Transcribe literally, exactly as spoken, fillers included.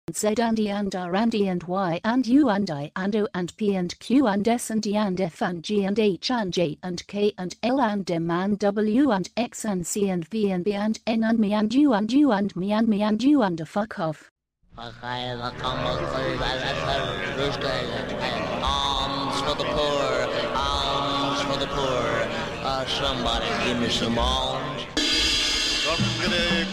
Z and E and R and E and Y and U and I and O and P and Q and S and D and F and G and H and J and K and L and M and W and X and C and V and B and N and me and you and you and me and me and you and a fuck off. Arms for the poor, arms for the poor. Uh, somebody give me some alms.